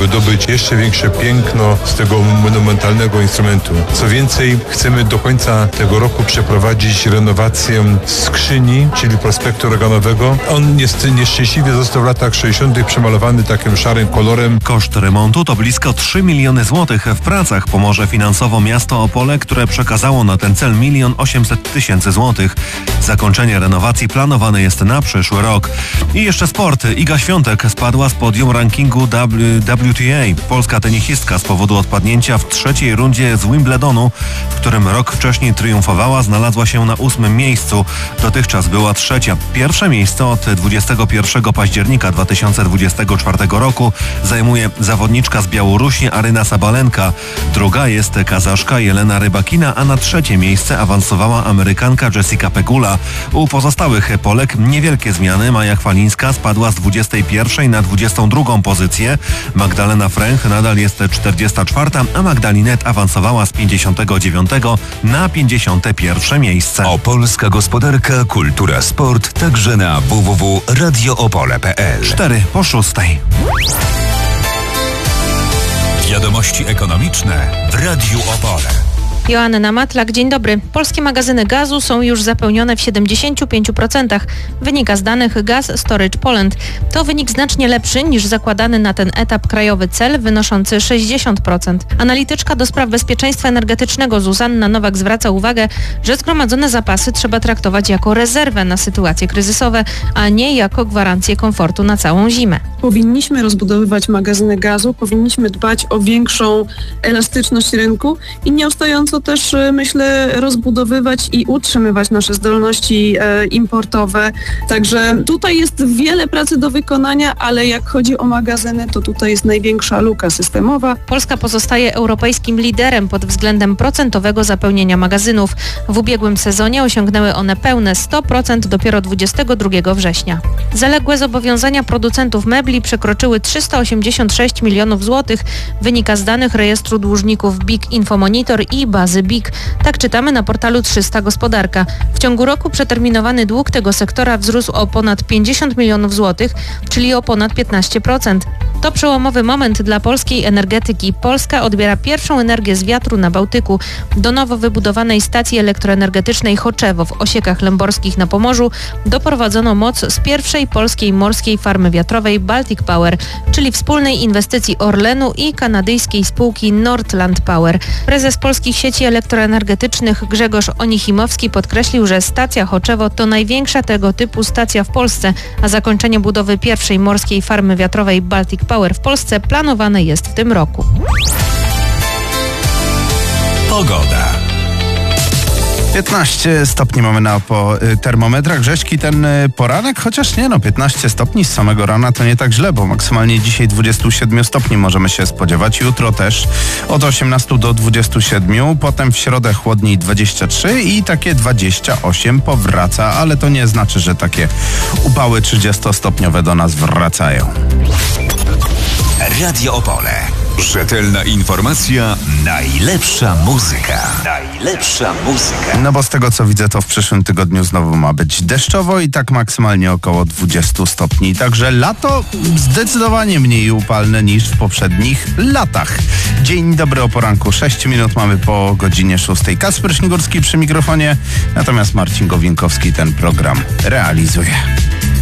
wydobyć jeszcze większe piękno z tego monumentalnego instrumentu. Co więcej, chcemy do końca tego roku przeprowadzić renowację skrzyni, czyli prospektu organowego. On nieszczęśliwie został w latach 60. przemalowany takim szarym kolorem. Koszt remontu to blisko 3 miliony złotych. W pracach pomoże finansowo miasto Opole, które przekazało na ten cel 1 800 000 złotych. Zakończenie renowacji planowane jest na przyszły rok. I jeszcze sport. Iga Świątek spadła z podium rankingu WTA. Polska tenisistka z powodu odpadnięcia w trzeciej rundzie z Wimbledonu, w którym rok wcześniej triumfowała, znalazła się na 8. miejscu. Dotychczas była trzecia. Pierwsze miejsce od 21 października 2024 roku zajmuje zawodniczka z Białorusi Aryna Sabalenka. Druga jest Kazaszka Jelena Rybakina, a na trzecie miejsce awansowała Amerykanka Jessica Pegula. U pozostałych Polek niewielkie zmiany. Maja Chwalińska spadła z 21 na 22 pozycję. Magdalena Fręch nadal jest 44, a Magdalinet awansowała z 59 na 51 miejsce. Opolska gospodarka, kultura, sport także na www.radioopole.pl. 4:06. Wiadomości ekonomiczne w Radiu Opole. Joanna Matlak, dzień dobry. Polskie magazyny gazu są już zapełnione w 75%. Wynika z danych Gas Storage Poland. To wynik znacznie lepszy niż zakładany na ten etap krajowy cel wynoszący 60%. Analityczka do spraw bezpieczeństwa energetycznego Zuzanna Nowak zwraca uwagę, że zgromadzone zapasy trzeba traktować jako rezerwę na sytuacje kryzysowe, a nie jako gwarancję komfortu na całą zimę. Powinniśmy rozbudowywać magazyny gazu, powinniśmy dbać o większą elastyczność rynku i nieustająco też, myślę, rozbudowywać i utrzymywać nasze zdolności importowe. Także tutaj jest wiele pracy do wykonania, ale jak chodzi o magazyny, to tutaj jest największa luka systemowa. Polska pozostaje europejskim liderem pod względem procentowego zapełnienia magazynów. W ubiegłym sezonie osiągnęły one pełne 100% dopiero 22 września. Zaległe zobowiązania producentów mebli przekroczyły 386 milionów złotych. Wynika z danych rejestru dłużników BIG Infomonitor i bazy BIG. Tak czytamy na portalu 300 Gospodarka. W ciągu roku przeterminowany dług tego sektora wzrósł o ponad 50 milionów złotych, czyli o ponad 15%. To przełomowy moment dla polskiej energetyki. Polska odbiera pierwszą energię z wiatru na Bałtyku. Do nowo wybudowanej stacji elektroenergetycznej Choczewo w Osiekach Lęborskich na Pomorzu doprowadzono moc z pierwszej polskiej morskiej farmy wiatrowej Baltic Power, czyli wspólnej inwestycji Orlenu i kanadyjskiej spółki Nordland Power. Prezes Polskich Sieci Elektroenergetycznych Grzegorz Onichimowski podkreślił, że stacja Choczewo to największa tego typu stacja w Polsce, a zakończenie budowy pierwszej morskiej farmy wiatrowej Baltic Power w Polsce planowane jest w tym roku. Pogoda. 15 stopni mamy na termometrach. Rzeźki ten poranek, chociaż nie 15 stopni z samego rana to nie tak źle, bo maksymalnie dzisiaj 27 stopni możemy się spodziewać. Jutro też od 18 do 27, potem w środę chłodniej 23 i takie 28 powraca, ale to nie znaczy, że takie upały 30-stopniowe do nas wracają. Radio Opole. Rzetelna informacja, najlepsza muzyka. Najlepsza muzyka. No bo z tego co widzę, to w przyszłym tygodniu znowu ma być deszczowo i tak maksymalnie około 20 stopni. Także lato zdecydowanie mniej upalne niż w poprzednich latach. Dzień dobry o poranku. 6 minut mamy po godzinie 6. Kacper Śnigurski przy mikrofonie, natomiast Marcin Gowinkowski ten program realizuje.